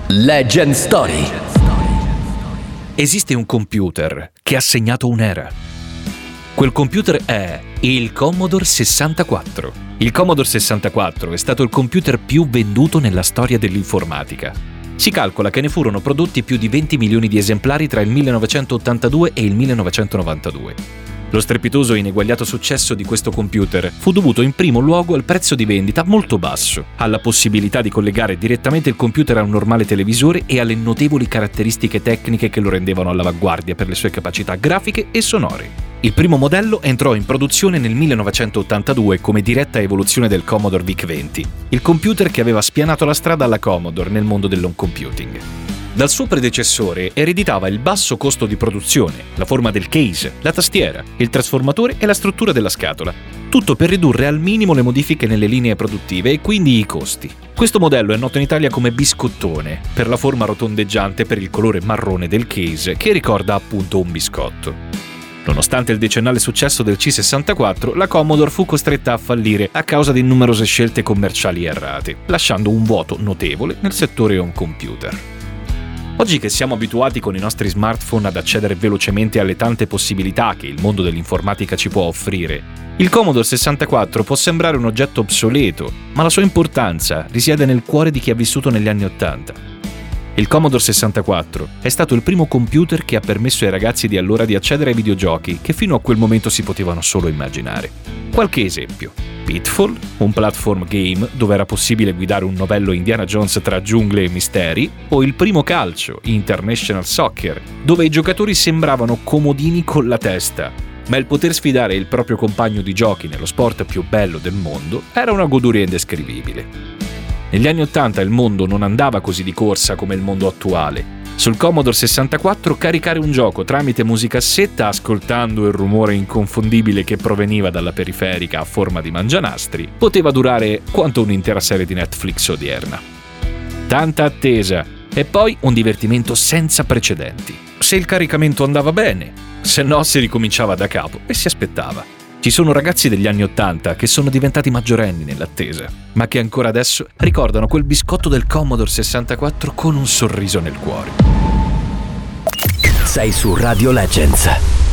Legend Story. Esiste un computer che ha segnato un'era. Quel computer è il Commodore 64. Il Commodore 64 è stato il computer più venduto nella storia dell'informatica. Si calcola che ne furono prodotti più di 20 milioni di esemplari tra il 1982 e il 1992. Lo strepitoso e ineguagliato successo di questo computer fu dovuto in primo luogo al prezzo di vendita molto basso, alla possibilità di collegare direttamente il computer a un normale televisore e alle notevoli caratteristiche tecniche che lo rendevano all'avanguardia per le sue capacità grafiche e sonore. Il primo modello entrò in produzione nel 1982 come diretta evoluzione del Commodore VIC-20, il computer che aveva spianato la strada alla Commodore nel mondo dell'home computing. Dal suo predecessore ereditava il basso costo di produzione, la forma del case, la tastiera, il trasformatore e la struttura della scatola, tutto per ridurre al minimo le modifiche nelle linee produttive e quindi i costi. Questo modello è noto in Italia come biscottone, per la forma rotondeggiante e per il colore marrone del case, che ricorda appunto un biscotto. Nonostante il decennale successo del C64, la Commodore fu costretta a fallire a causa di numerose scelte commerciali errate, lasciando un vuoto notevole nel settore home computer. Oggi che siamo abituati con i nostri smartphone ad accedere velocemente alle tante possibilità che il mondo dell'informatica ci può offrire, il Commodore 64 può sembrare un oggetto obsoleto, ma la sua importanza risiede nel cuore di chi ha vissuto negli anni '80. Il Commodore 64 è stato il primo computer che ha permesso ai ragazzi di allora di accedere ai videogiochi che fino a quel momento si potevano solo immaginare. Qualche esempio: Pitfall, un platform game dove era possibile guidare un novello Indiana Jones tra giungle e misteri, o il primo calcio, International Soccer, dove i giocatori sembravano comodini con la testa, ma il poter sfidare il proprio compagno di giochi nello sport più bello del mondo era una goduria indescrivibile. Negli anni '80 il mondo non andava così di corsa come il mondo attuale. Sul Commodore 64 caricare un gioco tramite musicassetta ascoltando il rumore inconfondibile che proveniva dalla periferica a forma di mangianastri poteva durare quanto un'intera serie di Netflix odierna. Tanta attesa e poi un divertimento senza precedenti. Se il caricamento andava bene, se no si ricominciava da capo e si aspettava. Ci sono ragazzi degli anni '80 che sono diventati maggiorenni nell'attesa, ma che ancora adesso ricordano quel biscotto del Commodore 64 con un sorriso nel cuore. Sei su Radio Legends.